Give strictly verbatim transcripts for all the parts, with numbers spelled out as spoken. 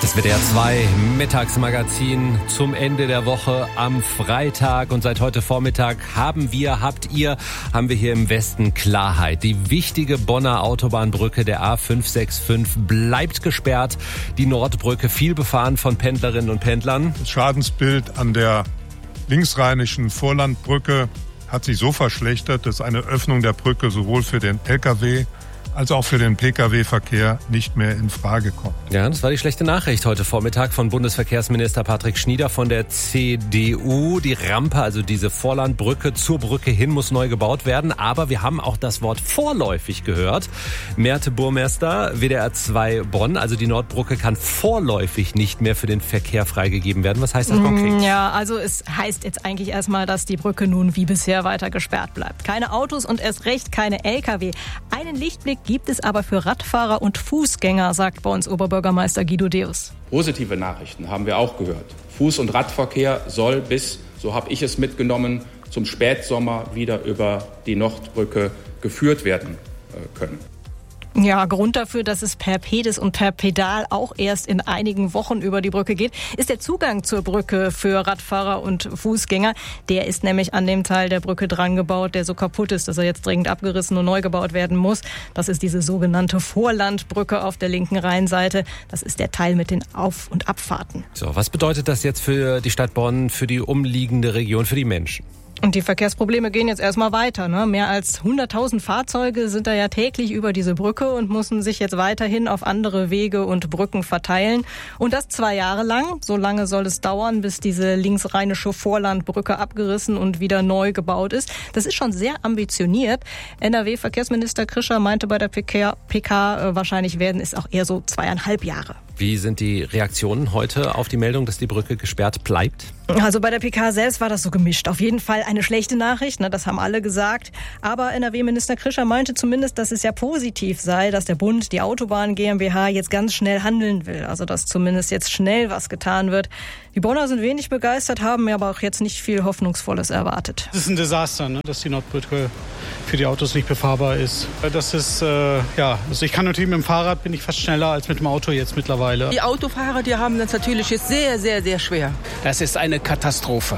Das W D R zwei Mittagsmagazin zum Ende der Woche am Freitag. Und seit heute Vormittag haben wir, habt ihr, haben wir hier im Westen Klarheit. Die wichtige Bonner Autobahnbrücke der A fünf sechs fünf bleibt gesperrt. Die Nordbrücke viel befahren von Pendlerinnen und Pendlern. Das Schadensbild an der linksrheinischen Vorlandbrücke hat sich so verschlechtert, dass eine Öffnung der Brücke sowohl für den L K W als auch für den P K W-Verkehr nicht mehr in Frage kommt. Ja, das war die schlechte Nachricht heute Vormittag von Bundesverkehrsminister Patrick Schnieder von der C D U. Die Rampe, also diese Vorlandbrücke zur Brücke hin, muss neu gebaut werden. Aber wir haben auch das Wort vorläufig gehört. Merte Burmester, W D R zwei Bonn, also die Nordbrücke kann vorläufig nicht mehr für den Verkehr freigegeben werden. Was heißt das konkret? Ja, also es heißt jetzt eigentlich erstmal, dass die Brücke nun wie bisher weiter gesperrt bleibt. Keine Autos und erst recht keine L K W. Einen Lichtblick gibt es aber für Radfahrer und Fußgänger, sagt bei uns Oberbürgermeister Guido Deus. Positive Nachrichten haben wir auch gehört. Fuß- und Radverkehr soll bis, so habe ich es mitgenommen, zum Spätsommer wieder über die Nordbrücke geführt werden können. Ja, Grund dafür, dass es per Pedis und per Pedal auch erst in einigen Wochen über die Brücke geht, ist der Zugang zur Brücke für Radfahrer und Fußgänger. Der ist nämlich an dem Teil der Brücke dran gebaut, der so kaputt ist, dass er jetzt dringend abgerissen und neu gebaut werden muss. Das ist diese sogenannte Vorlandbrücke auf der linken Rheinseite. Das ist der Teil mit den Auf- und Abfahrten. So, was bedeutet das jetzt für die Stadt Bonn, für die umliegende Region, für die Menschen? Und die Verkehrsprobleme gehen jetzt erstmal weiter. Ne? Mehr als hunderttausend Fahrzeuge sind da ja täglich über diese Brücke und müssen sich jetzt weiterhin auf andere Wege und Brücken verteilen. Und das zwei Jahre lang. So lange soll es dauern, bis diese linksrheinische Vorlandbrücke abgerissen und wieder neu gebaut ist. Das ist schon sehr ambitioniert. N R W-Verkehrsminister Krischer meinte bei der P K, P K wahrscheinlich werden es auch eher so zweieinhalb Jahre. Wie sind die Reaktionen heute auf die Meldung, dass die Brücke gesperrt bleibt? Also bei der P K selbst war das so gemischt. Auf jeden Fall eine schlechte Nachricht, ne, das haben alle gesagt. Aber N R W-Minister Krischer meinte zumindest, dass es ja positiv sei, dass der Bund, die Autobahn GmbH, jetzt ganz schnell handeln will. Also dass zumindest jetzt schnell was getan wird. Die Bonner sind wenig begeistert, haben mir aber auch jetzt nicht viel Hoffnungsvolles erwartet. Es ist ein Desaster, ne, dass die Nordbrücke für die Autos nicht befahrbar ist. Das ist, äh, ja, also ich kann natürlich mit dem Fahrrad, bin ich fast schneller als mit dem Auto jetzt mittlerweile. Die Autofahrer, die haben das natürlich jetzt sehr, sehr, sehr schwer. Das ist eine Katastrophe.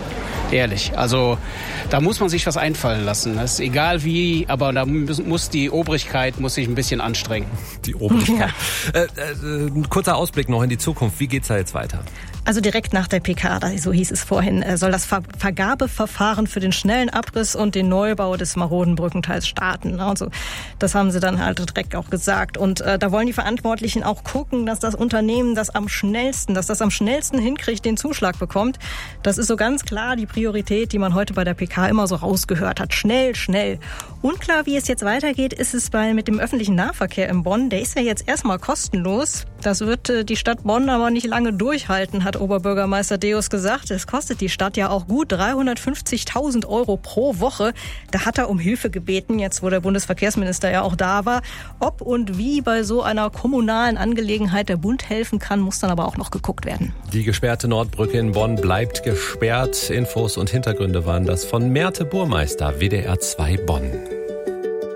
Ehrlich, also da muss man sich was einfallen lassen. Das ist egal wie, aber da muss die Obrigkeit muss sich ein bisschen anstrengen. Die Obrigkeit. Ja. Äh, äh, ein kurzer Ausblick noch in die Zukunft. Wie geht's da jetzt weiter? Also direkt nach der P K, so hieß es vorhin, soll das Ver- Vergabeverfahren für den schnellen Abriss und den Neubau des maroden Brückenteils starten. Also das haben sie dann halt direkt auch gesagt. Und äh, da wollen die Verantwortlichen auch gucken, dass das Unternehmen das am schnellsten, dass das am schnellsten hinkriegt, den Zuschlag bekommt. Das ist so ganz klar die Priorität, die man heute bei der P K immer so rausgehört hat. Schnell, schnell. Unklar, wie es jetzt weitergeht, ist es bei mit dem öffentlichen Nahverkehr in Bonn. Der ist ja jetzt erstmal kostenlos. Das wird äh, die Stadt Bonn aber nicht lange durchhalten, hat Oberbürgermeister Deus gesagt. Es kostet die Stadt ja auch gut dreihundertfünfzigtausend Euro pro Woche. Da hat er um Hilfe gebeten, jetzt wo der Bundesverkehrsminister ja auch da war. Ob und wie bei so einer kommunalen Angelegenheit der Bund helfen kann, muss dann aber auch noch geguckt werden. Die gesperrte Nordbrücke in Bonn bleibt gesperrt. Infos und Hintergründe waren das von Merte Burmester, W D R zwei Bonn.